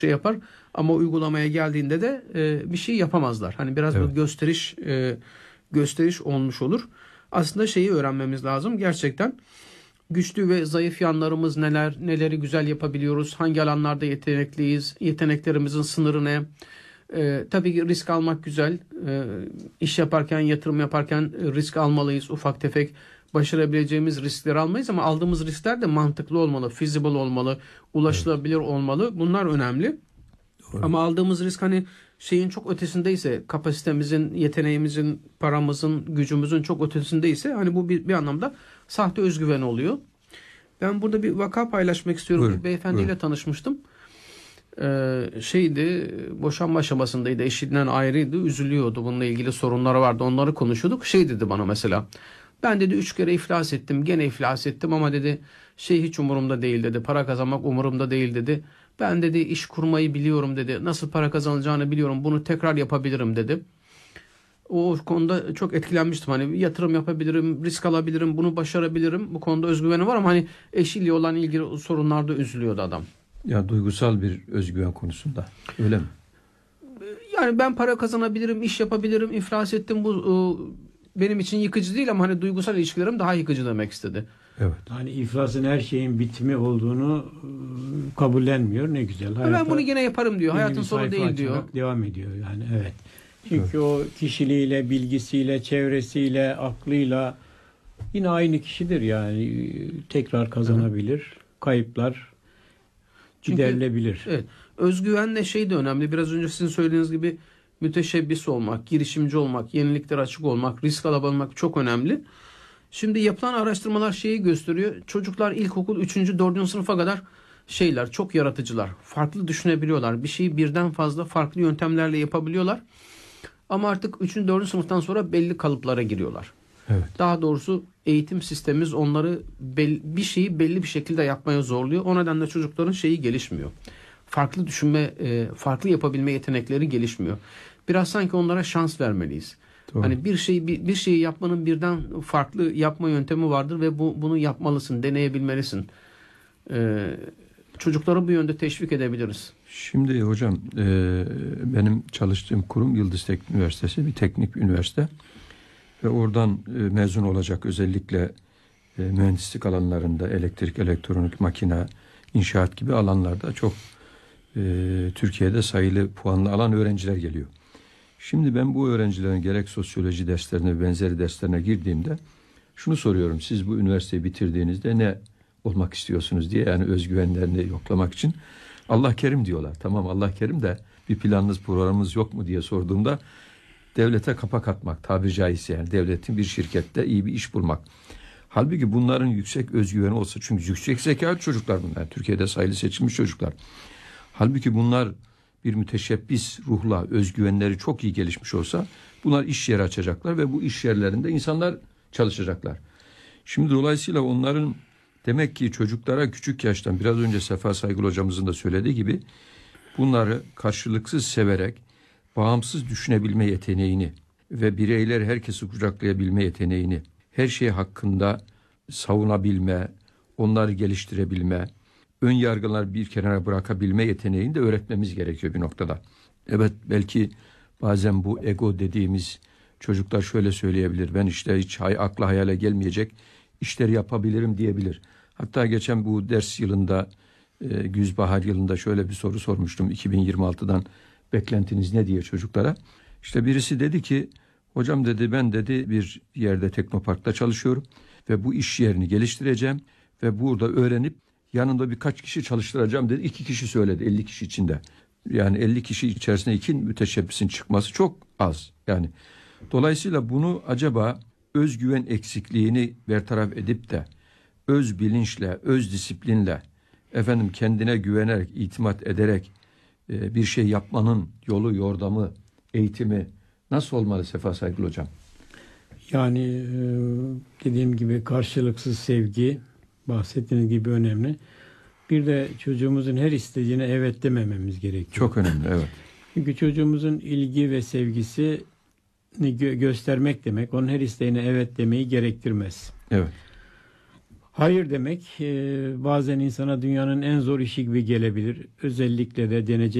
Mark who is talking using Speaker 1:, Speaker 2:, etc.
Speaker 1: şey yapar ama uygulamaya geldiğinde de bir şey yapamazlar. Hani biraz bu gösteriş olmuş olur. Aslında şeyi öğrenmemiz lazım. Gerçekten güçlü ve zayıf yanlarımız neler, neleri güzel yapabiliyoruz, hangi alanlarda yetenekliyiz, yeteneklerimizin sınırı ne? Tabii ki risk almak güzel. İş yaparken, yatırım yaparken risk almalıyız. Ufak tefek başarabileceğimiz riskleri almayız ama aldığımız riskler de mantıklı olmalı, feasible olmalı, ulaşılabilir olmalı. Bunlar önemli.
Speaker 2: Doğru.
Speaker 1: Ama aldığımız risk hani şeyin çok ötesindeyse, kapasitemizin, yeteneğimizin, paramızın, gücümüzün çok ötesindeyse hani bu bir anlamda sahte özgüven oluyor. Ben burada bir vaka paylaşmak istiyorum.
Speaker 2: Buyurun,
Speaker 1: Bir beyefendiyle
Speaker 2: buyurun.
Speaker 1: tanışmıştım. Boşanma aşamasındaydı, eşinden ayrıydı, üzülüyordu, bununla ilgili sorunları vardı, onları konuşuyorduk. Şey dedi bana mesela, ben dedi 3 kere iflas ettim, gene iflas ettim ama dedi şey hiç umurumda değil dedi, para kazanmak umurumda değil dedi, ben dedi iş kurmayı biliyorum dedi, nasıl para kazanılacağını biliyorum, bunu tekrar yapabilirim dedi. O konuda çok etkilenmiştim, hani yatırım yapabilirim, risk alabilirim, bunu başarabilirim, bu konuda özgüveni var ama hani eşiyle olan ilgili sorunlarda üzülüyordu adam.
Speaker 2: Ya duygusal bir özgüven konusunda. Öyle mi?
Speaker 1: Yani ben para kazanabilirim, iş yapabilirim, iflas ettim, bu benim için yıkıcı değil ama hani duygusal ilişkilerim daha yıkıcı demek istedi.
Speaker 2: Evet.
Speaker 3: Hani iflasın her şeyin bitimi olduğunu kabullenmiyor. Ne güzel.
Speaker 1: Ben bunu yine yaparım diyor.
Speaker 3: yeni
Speaker 1: Hayatın
Speaker 3: bir
Speaker 1: sonu
Speaker 3: sayfa
Speaker 1: değil diyor.
Speaker 3: açarak devam ediyor yani, evet. Çünkü o kişiliğiyle, bilgisiyle, çevresiyle, aklıyla yine aynı kişidir yani. Tekrar kazanabilir. Kayıplar giderilebilir.
Speaker 1: Evet. Özgüvenle şey de önemli. Biraz önce sizin söylediğiniz gibi müteşebbis olmak, girişimci olmak, yeniliklere açık olmak, risk alabilmek çok önemli. Şimdi yapılan araştırmalar şeyi gösteriyor. Çocuklar ilkokul 3. 4. sınıfa kadar şeyler, çok yaratıcılar. Farklı düşünebiliyorlar. Bir şeyi birden fazla farklı yöntemlerle yapabiliyorlar. Ama artık 3. 4. sınıftan sonra belli kalıplara giriyorlar.
Speaker 2: Evet.
Speaker 1: Daha doğrusu eğitim sistemimiz onları bir şeyi belli bir şekilde yapmaya zorluyor. O nedenle çocukların şeyi gelişmiyor. Farklı düşünme, farklı yapabilme yetenekleri gelişmiyor. Biraz sanki onlara şans vermeliyiz.
Speaker 2: Doğru.
Speaker 1: Hani bir şeyi yapmanın birden farklı yapma yöntemi vardır ve bunu yapmalısın, deneyebilmelisin. Çocukları bu yönde teşvik edebiliriz.
Speaker 2: Şimdi hocam benim çalıştığım kurum Yıldız Teknik Üniversitesi, bir teknik bir üniversite ve oradan mezun olacak özellikle mühendislik alanlarında elektrik, elektronik, makine, inşaat gibi alanlarda çok Türkiye'de sayılı puanlı alan öğrenciler geliyor. Şimdi ben bu öğrencilerin gerek sosyoloji derslerine ve benzeri derslerine girdiğimde şunu soruyorum: siz bu üniversiteyi bitirdiğinizde ne olmak istiyorsunuz diye, yani özgüvenlerini yoklamak için. Allah kerim diyorlar. Tamam, Allah kerim de bir planınız, programınız yok mu diye sorduğumda devlete kapak atmak, tabiri caizse, yani devletin bir şirkette iyi bir iş bulmak. Halbuki bunların yüksek özgüveni olsa, çünkü yüksek zekalı çocuklar bunlar. Türkiye'de sayılı seçilmiş çocuklar. Halbuki bunlar bir müteşebbis ruhla, özgüvenleri çok iyi gelişmiş olsa bunlar iş yeri açacaklar ve bu iş yerlerinde insanlar çalışacaklar. Şimdi dolayısıyla onların demek ki çocuklara küçük yaştan, biraz önce Sefa Saygılı hocamızın da söylediği gibi, bunları karşılıksız severek bağımsız düşünebilme yeteneğini ve bireyler herkesi kucaklayabilme yeteneğini, her şey hakkında savunabilme, onları geliştirebilme, ön yargılar bir kenara bırakabilme yeteneğini de öğretmemiz gerekiyor bir noktada. Evet, belki bazen bu ego dediğimiz çocuklar şöyle söyleyebilir: ben işte hiç akla hayale gelmeyecek işleri yapabilirim diyebilir. Hatta geçen bu ders yılında, güzbahar yılında şöyle bir soru sormuştum: 2026'dan beklentiniz ne diye çocuklara. İşte birisi dedi ki, hocam dedi, ben dedi bir yerde teknoparkta çalışıyorum ve bu iş yerini geliştireceğim ve burada öğrenip yanında birkaç kişi çalıştıracağım dedi. 2 kişi söyledi 50 kişi içinde. Yani 50 kişi içerisinde 2 müteşebbisin çıkması çok az. Yani dolayısıyla bunu acaba özgüven eksikliğini bertaraf edip de öz bilinçle, öz disiplinle, kendine güvenerek, itimat ederek bir şey yapmanın yolu, yordamı, eğitimi nasıl olmalı Sefa Saygılı hocam?
Speaker 3: Yani dediğim gibi karşılıksız sevgi, bahsettiğiniz gibi önemli. Bir de çocuğumuzun her istediğine evet demememiz gerekiyor.
Speaker 2: Çok önemli, evet.
Speaker 3: Çünkü çocuğumuzun ilgi ve sevgisini göstermek demek, onun her isteğine evet demeyi gerektirmez.
Speaker 2: Evet.
Speaker 3: Hayır demek bazen insana dünyanın en zor işi gibi gelebilir. Özellikle de denecek